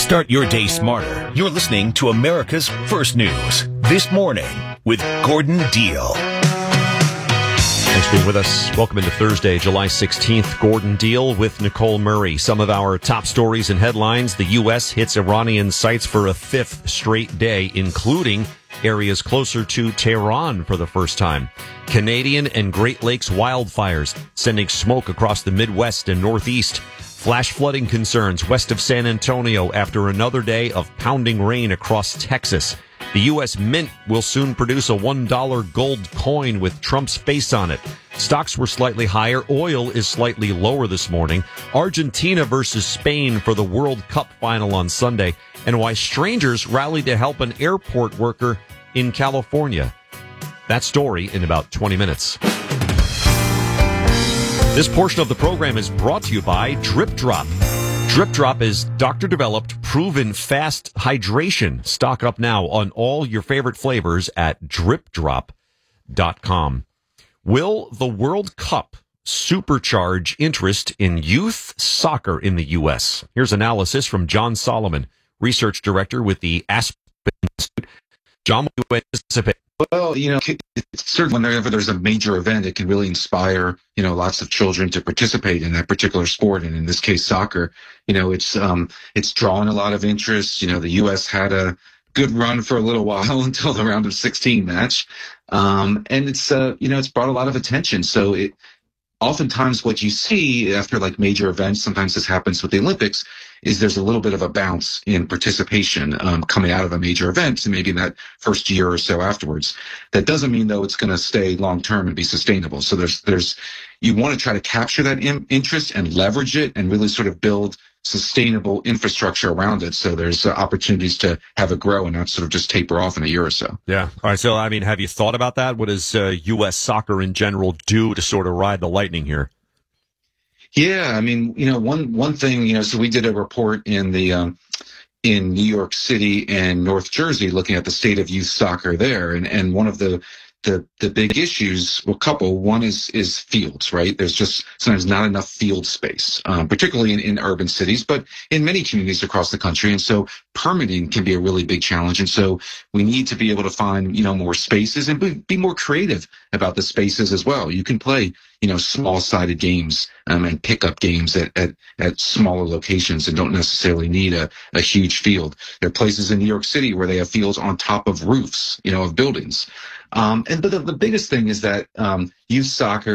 Start your day smarter. You're listening to America's First News. This Morning with Gordon Deal. Thanks for being with us. Welcome into Thursday, July 16th. Gordon Deal with Nicole Murray. Some of our top stories and headlines. The U.S. hits Iranian sites for a fifth straight day, including areas closer to Tehran for the first time. Canadian and Great Lakes wildfires sending smoke across the Midwest and Northeast. Flash flooding concerns west of San Antonio after another day of pounding rain across Texas. The U.S. Mint will soon produce a $1 gold coin with Trump's face on it. Stocks were slightly higher. Oil is slightly lower this morning. Argentina versus Spain for the World Cup final on Sunday. And why strangers rallied to help an airport worker in California. That story in about 20 minutes. This portion of the program is brought to you by Drip Drop. Drip Drop is doctor-developed, proven fast hydration. Stock up now on all your favorite flavors at dripdrop.com. Will the World Cup supercharge interest in youth soccer in the U.S.? Here's analysis from John Solomon, research director with the Aspen Institute. John, what do you anticipate? Well, it's certainly whenever there's a major event, it can really inspire, lots of children to participate in that particular sport. And in this case, soccer, it's drawing a lot of interest. The U.S. had a good run for a little while until the round of 16 match. And it's brought a lot of attention. So oftentimes what you see after like major events, sometimes this happens with the Olympics, is there's a little bit of a bounce in participation coming out of a major event, and maybe in that first year or so afterwards. That doesn't mean though it's going to stay long term and be sustainable. So there's you want to try to capture that interest and leverage it and really sort of build sustainable infrastructure around it. So there's opportunities to have it grow and not sort of just taper off in a year or so. Yeah. All right. So, have you thought about that? What does U.S. soccer in general do to sort of ride the lightning here? Yeah. One thing, so we did a report in New York City and North Jersey looking at the state of youth soccer there. And one of the big issues, one is fields, right? There's just sometimes not enough field space, particularly in urban cities, but in many communities across the country. And so permitting can be a really big challenge. And so we need to be able to find, more spaces and be more creative about the spaces as well. You can play, small-sided games and pick-up games at smaller locations and don't necessarily need a huge field. There are places in New York City where they have fields on top of roofs, of buildings. But the biggest thing is that youth soccer